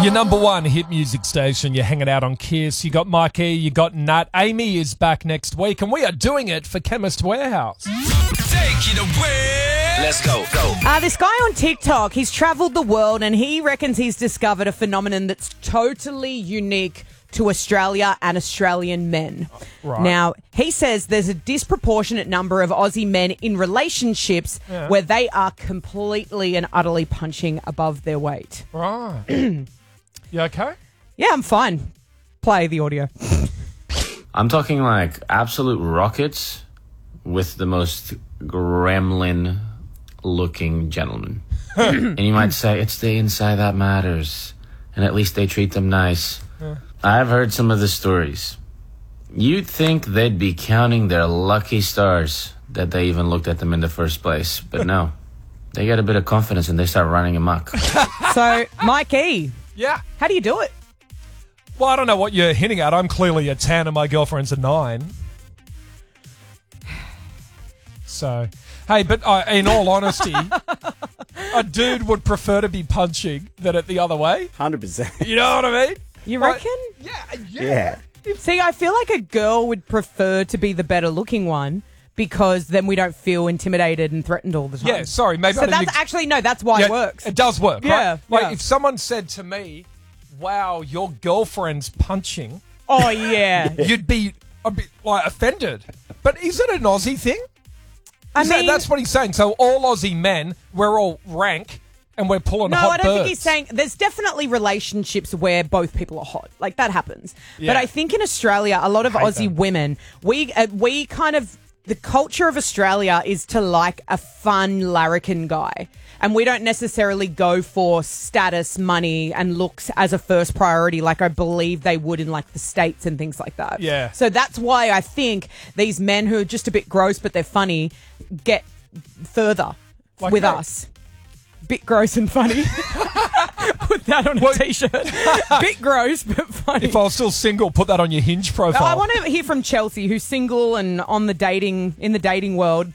Your number one hit music station. You're hanging out on Kiss. You got Mikey, you got Nat. Amy is back next week, and we are doing it for Chemist Warehouse. Take it away. Let's go. This guy on TikTok, he's travelled the world and he reckons he's discovered a phenomenon that's totally unique to Australia and Australian men. Right. Now, he says there's a disproportionate number of Aussie men in relationships where they are completely and utterly punching above their weight. Right. You okay? Yeah, I'm fine. Play the audio. I'm talking like absolute rockets with the most gremlin-looking gentlemen. And you might say, it's the inside that matters. And at least they treat them nice. I've heard some of the stories. You'd think they'd be counting their lucky stars that they even looked at them in the first place. But no. They get a bit of confidence and they start running amok. So, Mikey, Yeah. how do you do it? Well, I don't know what you're hinting at. I'm clearly a 10 and my girlfriend's a 9. So, hey, but in all honesty, a dude would prefer to be punching than it the other way. 100%. You know what I mean? You reckon? Yeah. See, I feel like a girl would prefer to be the better looking one because then we don't feel intimidated and threatened all the time. Yeah, sorry. Maybe So I didn't that's actually, no, that's why it works. It does work, Yeah, right? Like yeah. if someone said to me, wow, your girlfriend's punching, Oh, yeah. you'd be a bit like offended. But is it an Aussie thing? I mean, That's what he's saying. So all Aussie men, we're all rank and we're pulling no, hot I don't think he's birds. saying there's definitely relationships where both people are hot. Like that happens. Yeah. But I think in Australia, a lot of Hate Aussie them. women, we kind of, the culture of Australia is to like a fun larrikin guy. And we don't necessarily go for status, money, and looks as a first priority like I believe they would in like the States and things like that. Yeah. So that's why I think these men who are just a bit gross but they're funny get further Like with me. us. Bit gross and funny. Put that on a t-shirt. Bit gross but funny. If I was still single, put that on your Hinge profile. I want to hear from Chelsea, who's single and in the dating world.